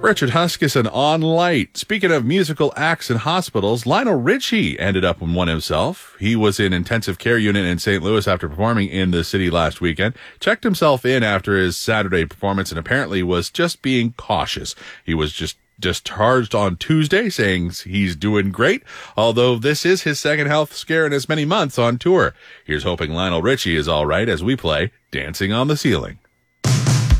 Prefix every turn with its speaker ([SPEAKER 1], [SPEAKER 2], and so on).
[SPEAKER 1] Richard Huskisson on Light. Speaking of musical acts in hospitals, Lionel Richie ended up in one himself. He was in intensive care unit in St. Louis after performing in the city last weekend. Checked himself in after his Saturday performance and apparently was just being cautious. He was just discharged on Tuesday, saying he's doing great, although this is his second health scare in as many months on tour. Here's hoping Lionel Richie is all right as we play Dancing on the Ceiling.